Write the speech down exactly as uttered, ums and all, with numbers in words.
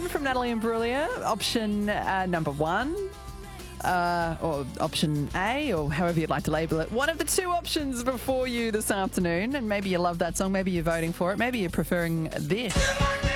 One from Natalie Imbruglia. Option uh, number one. Uh, or option A, or however you'd like to label it. One of the two options before you this afternoon, and maybe you love that song, maybe you're voting for it, maybe you're preferring this.